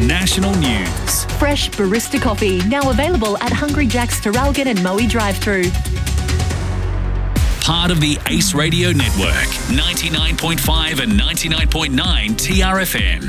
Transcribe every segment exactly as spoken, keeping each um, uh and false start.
national news. Fresh barista coffee, now available at Hungry Jack's Terralgan and Moe drive-thru. Part of the Ace Radio Network, ninety-nine point five and ninety-nine point nine T R F M.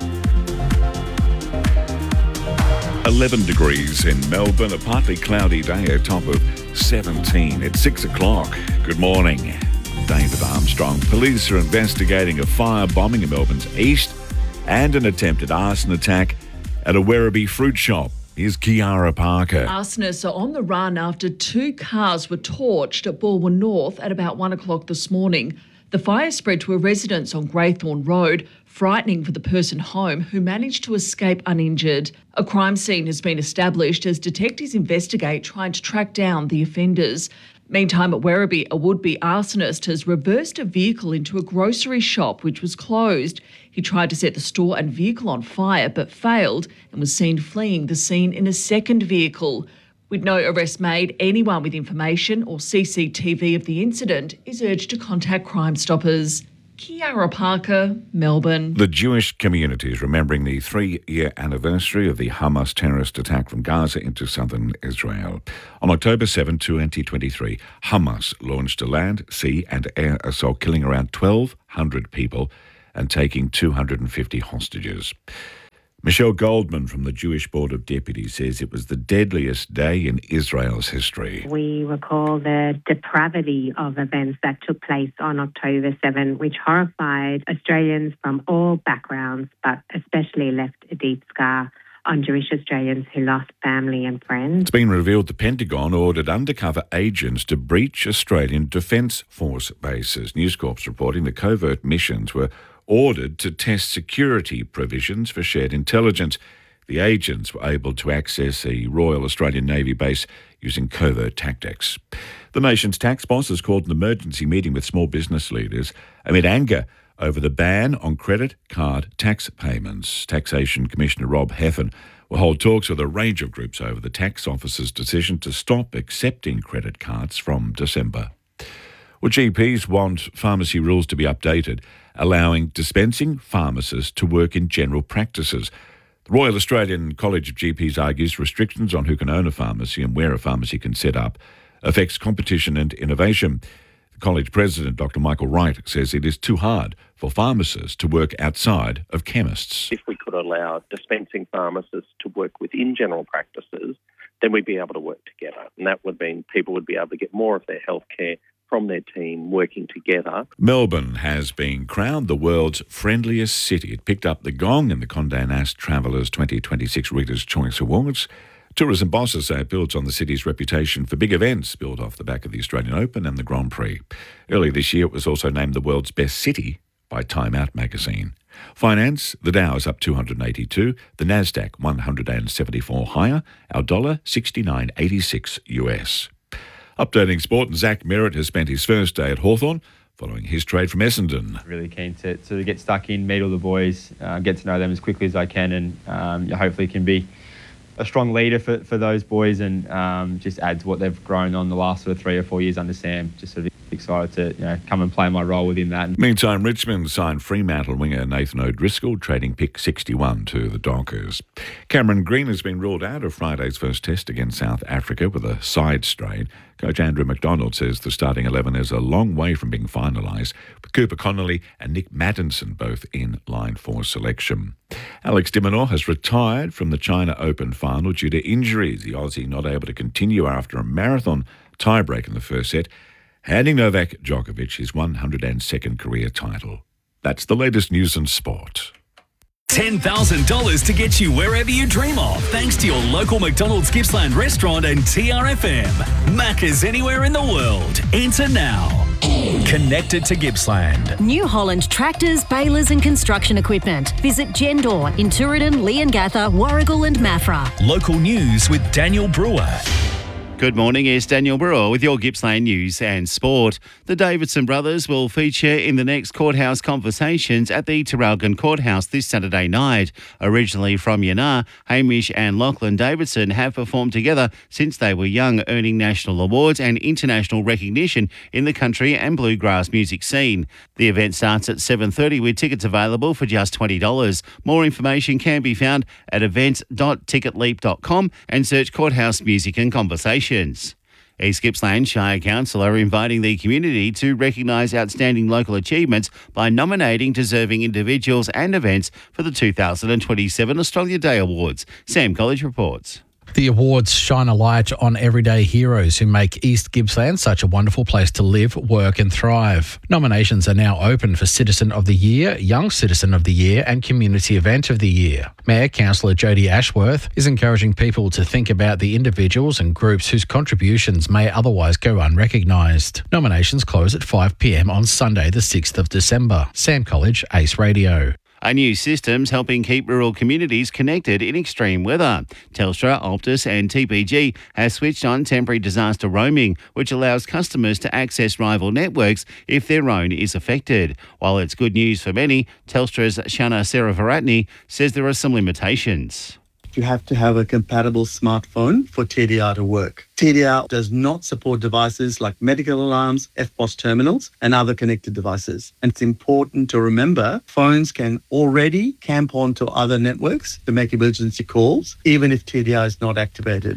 eleven degrees in Melbourne, a partly cloudy day, a top of seventeen. It's six o'clock. Good morning. David Armstrong. Police are investigating a fire bombing in Melbourne's east and an attempted arson attack at a Werribee fruit shop. Here's Kiara Parker. Arsonists are on the run after two cars were torched at Balwyn North at about one o'clock this morning. The fire spread to a residence on Greythorn Road, frightening for the person home, who managed to escape uninjured. A crime scene has been established as detectives investigate, trying to track down the offenders. Meantime, at Werribee, a would-be arsonist has reversed a vehicle into a grocery shop which was closed. He tried to set the store and vehicle on fire but failed and was seen fleeing the scene in a second vehicle. With no arrest made, anyone with information or C C T V of the incident is urged to contact Crime Stoppers. Kiara Parker, Melbourne. The Jewish community is remembering the three-year anniversary of the Hamas terrorist attack from Gaza into southern Israel. On October seventh, twenty twenty-three, Hamas launched a land, sea and air assault, killing around twelve hundred people and taking two hundred fifty hostages. Michelle Goldman from the Jewish Board of Deputies says it was the deadliest day in Israel's history. We recall the depravity of events that took place on October seventh, which horrified Australians from all backgrounds, but especially left a deep scar on Jewish Australians who lost family and friends. It's been revealed the Pentagon ordered undercover agents to breach Australian Defence Force bases. News Corp's reporting the covert missions were ordered to test security provisions for shared intelligence. The agents were able to access a Royal Australian Navy base using covert tactics. The nation's tax boss has called an emergency meeting with small business leaders amid anger over the ban on credit card tax payments. Taxation Commissioner Rob Heffen will hold talks with a range of groups over the tax office's decision to stop accepting credit cards from December. Well, G Ps want pharmacy rules to be updated, allowing dispensing pharmacists to work in general practices. The Royal Australian College of G Ps argues restrictions on who can own a pharmacy and where a pharmacy can set up affects competition and innovation. The college president, Doctor Michael Wright, says it is too hard for pharmacists to work outside of chemists. If we could allow dispensing pharmacists to work within general practices, then we'd be able to work together. And that would mean people would be able to get more of their healthcare from their team working together. Melbourne has been crowned the world's friendliest city. It picked up the gong in the Condé Nast Travellers twenty twenty-six Readers' Choice Awards. Tourism bosses say it builds on the city's reputation for big events built off the back of the Australian Open and the Grand Prix. Earlier this year, it was also named the world's best city by Time Out magazine. Finance, the Dow is up two hundred eighty-two, the Nasdaq one hundred seventy-four higher, our dollar sixty-nine eighty-six U S. Updating sport, Zach Merritt has spent his first day at Hawthorn following his trade from Essendon. Really keen to sort of get stuck in, meet all the boys, uh, get to know them as quickly as I can, and um, hopefully can be a strong leader for, for those boys and um, just add to what they've grown on the last sort of three or four years under Sam. Just sort of excited to you know come and play my role within that. Meantime, Richmond signed Fremantle winger Nathan O'Driscoll, trading pick sixty-one to the Dockers. Cameron Green has been ruled out of Friday's first test against South Africa with a side strain. Coach Andrew McDonald says the starting eleven is a long way from being finalised, with Cooper Connolly and Nick Maddinson both in line for selection. Alex de Minaur has retired from the China Open final due to injuries. The Aussie not able to continue after a marathon tiebreak in the first set, handing Novak Djokovic his one hundred second career title. That's the latest news and sport. ten thousand dollars to get you wherever you dream of, thanks to your local McDonald's Gippsland restaurant and T R F M. Macca's anywhere in the world. Enter now. Connected to Gippsland. New Holland tractors, balers and construction equipment. Visit Gendor in Tooradin, Leongatha, Warragul and Maffra. Local news with Daniel Brewer. Good morning, it's Daniel Burrow with your Gippsland News and Sport. The Davidson brothers will feature in the next Courthouse Conversations at the Traralgon Courthouse this Saturday night. Originally from Yannar, Hamish and Lachlan Davidson have performed together since they were young, earning national awards and international recognition in the country and bluegrass music scene. The event starts at seven thirty with tickets available for just twenty dollars. More information can be found at events dot ticket leap dot com and search Courthouse Music and Conversations. East Gippsland Shire Council are inviting the community to recognise outstanding local achievements by nominating deserving individuals and events for the two thousand twenty-seven Australia Day Awards. Sam College reports. The awards shine a light on everyday heroes who make East Gippsland such a wonderful place to live, work and thrive. Nominations are now open for Citizen of the Year, Young Citizen of the Year and Community Event of the Year. Mayor Councillor Jodie Ashworth is encouraging people to think about the individuals and groups whose contributions may otherwise go unrecognised. Nominations close at five p m on Sunday the sixth of December. Sam College, Ace Radio. A new system's helping keep rural communities connected in extreme weather. Telstra, Optus and T P G have switched on temporary disaster roaming, which allows customers to access rival networks if their own is affected. While it's good news for many, Telstra's Shana Saravaratne says there are some limitations. You have to have a compatible smartphone for T D R to work. T D R does not support devices like medical alarms, F P O S terminals, and other connected devices. And it's important to remember phones can already camp onto other networks to make emergency calls, even if T D R is not activated.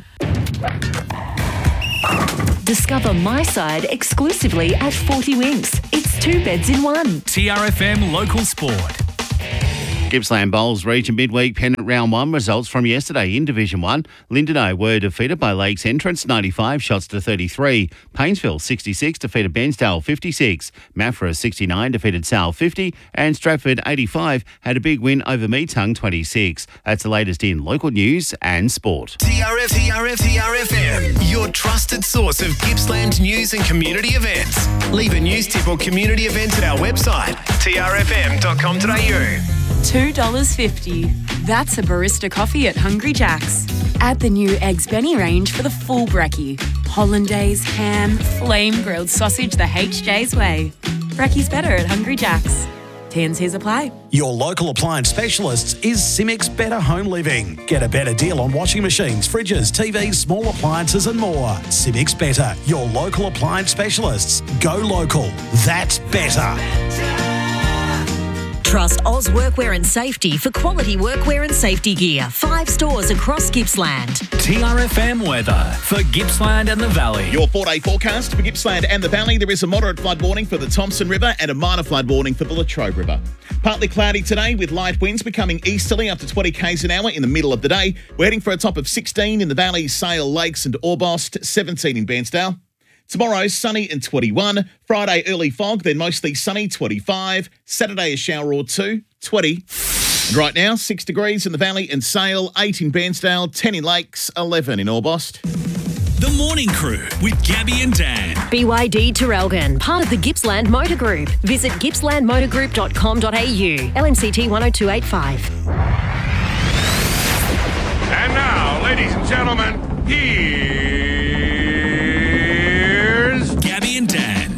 Discover My Side exclusively at forty Winks. It's two beds in one. T R F M Local Sport. Gippsland Bowls Region Midweek Pennant Round one results from yesterday in Division one. Lindenow were defeated by Lakes Entrance ninety-five shots to thirty-three. Painesville sixty-six defeated Bairnsdale fifty-six. Maffra sixty-nine defeated Sale fifty. And Stratford eighty-five had a big win over Meetung twenty-six. That's the latest in local news and sport. T R F, T R F, T R F M, your trusted source of Gippsland news and community events. Leave a news tip or community event at our website, t r f m dot com dot a u. two dollars fifty. That's a barista coffee at Hungry Jack's. Add the new Eggs Benny range for the full brekkie. Hollandaise, ham, flame grilled sausage the H J's way. Brekkie's better at Hungry Jack's. T and C's apply. Your local appliance specialists is Simix Better Home Living. Get a better deal on washing machines, fridges, T Vs, small appliances and more. Simix Better, your local appliance specialists. Go local. That's better. Trust Oz Workwear and Safety for quality workwear and safety gear. Five stores across Gippsland. T R F M weather for Gippsland and the Valley. Your four-day forecast for Gippsland and the Valley. There is a moderate flood warning for the Thompson River and a minor flood warning for the Latrobe River. Partly cloudy today with light winds becoming easterly up to twenty k's an hour in the middle of the day. We're heading for a top of sixteen in the Valley, Sale, Lakes and Orbost, seventeen in Bairnsdale. Tomorrow, sunny and twenty-one. Friday, early fog, then mostly sunny, twenty-five. Saturday, a shower or two, twenty. And right now, six degrees in the Valley and Sale, eight in Bairnsdale, ten in Lakes, eleven in Orbost. The Morning Crew with Gabby and Dan. B Y D Traralgon, part of the Gippsland Motor Group. Visit gippsland motor group dot com dot a u. L M C T one oh two eight five. And now, ladies and gentlemen, here's Gabby and Dan.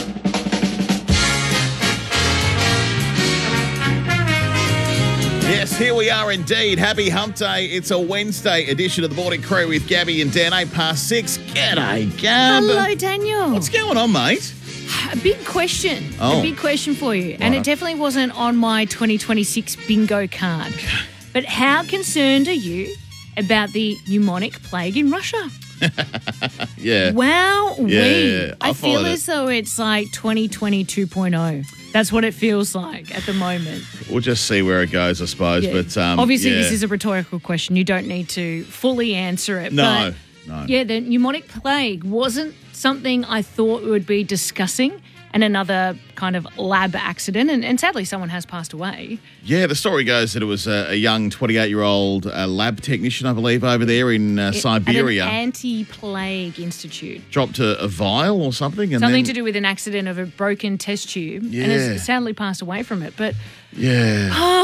Yes, here we are indeed. Happy Hump Day. It's a Wednesday edition of the Morning Crew with Gabby and Dan. Eight past six. G'day, Gab. Hello, Daniel. What's going on, mate? A big question. Oh. A big question for you. And it definitely wasn't on my twenty twenty-six bingo card. But how concerned are you about the pneumonic plague in Russia? Yeah. Wow. Yeah, yeah, I, I feel followed as though it's like twenty twenty two point oh. That's what it feels like at the moment. We'll just see where it goes, I suppose. Yeah. But um, Obviously, yeah. this is a rhetorical question. You don't need to fully answer it. No, but no. Yeah, the pneumonic plague wasn't something I thought we would be discussing, and another kind of lab accident. And, and sadly, someone has passed away. Yeah, the story goes that it was a, a young twenty-eight-year-old uh, lab technician, I believe, over there in uh, Siberia. At an anti-plague institute. Dropped a, a vial or something. And Something then, to do with an accident of a broken test tube. Yeah. And has sadly passed away from it. But Yeah.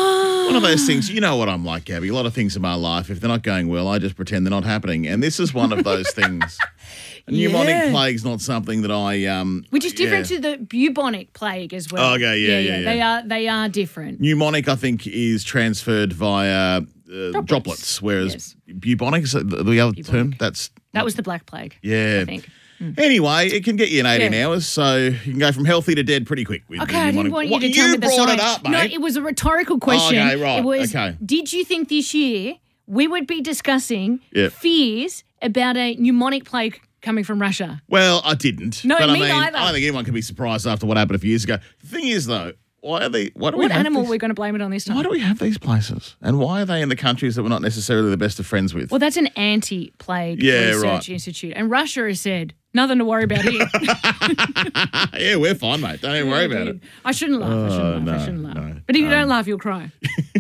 One of those things, you know what I'm like, Gabby. A lot of things in my life, if they're not going well, I just pretend they're not happening. And this is one of those things. A pneumonic Yeah. plague's not something that I... Um, Which is different yeah. to the bubonic plague as well. Okay, yeah, yeah, yeah. They are they are different. Pneumonic, I think, is transferred via uh, droplets. droplets, whereas Yes. bubonic is the, the other term. That's That was the Black Plague. yeah. I think. Anyway, it can get you in eighteen Yeah. hours, so you can go from healthy to dead pretty quick. With Okay, the I didn't pneumonic. want you What, to tell me the brought science. it up, mate. No, it was a rhetorical question. Okay, right, It was, okay. did you think this year we would be discussing Yep. fears about a pneumonic plague coming from Russia? Well, I didn't. No, but me I mean, neither. I don't think anyone can be surprised after what happened a few years ago. The thing is, though, why are they? Why do we What have animal these, we're going to blame it on this time? Why do we have these places? And why are they in the countries that we're not necessarily the best of friends with? Well, that's an anti-plague Yeah, research right. institute. And Russia has said, nothing to worry about here. yeah, we're fine, mate. Don't even worry about it. I shouldn't laugh. I shouldn't Oh, laugh. no, I shouldn't laugh. no. But if you Um, don't laugh, you'll cry.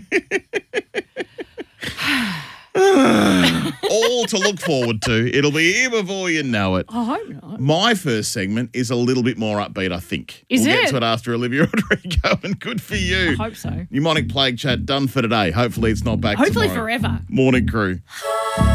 All to look forward to. It'll be here before you know it. I hope not. My first segment is a little bit more upbeat, I think. Is we'll it? get to it after Olivia Rodrigo, and good for you. I hope so. Pneumonic plague chat done for today. Hopefully it's not back Hopefully tomorrow. forever. Morning crew.